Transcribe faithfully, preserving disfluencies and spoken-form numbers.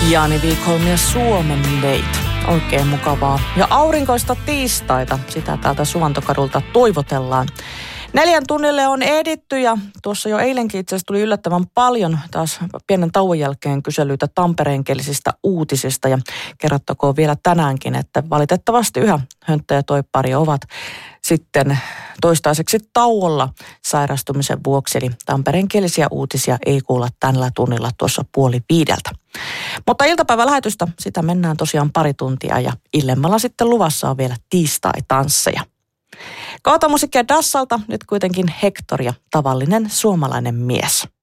Jani Wikholm ja Suomen Date. Oikein mukavaa ja aurinkoista tiistaita. Sitä täältä Suvantokadulta toivotellaan. Neljän tunnille on editty ja tuossa jo eilenkin itse asiassa tuli yllättävän paljon taas pienen tauon jälkeen kyselyitä tampereenkielisistä uutisista. Ja kerrottakoon vielä tänäänkin, että valitettavasti yhä Hönttö ja Toippari ovat sitten toistaiseksi tauolla sairastumisen vuoksi. Eli tampereenkielisiä uutisia ei kuulla tällä tunnilla tuossa puoli viideltä. Mutta iltapäivälähetystä, sitä mennään tosiaan pari tuntia ja illemmalla sitten luvassa on vielä tiistai-tansseja. Kautta musiikkia Dassalta, nyt kuitenkin Hector ja tavallinen suomalainen mies.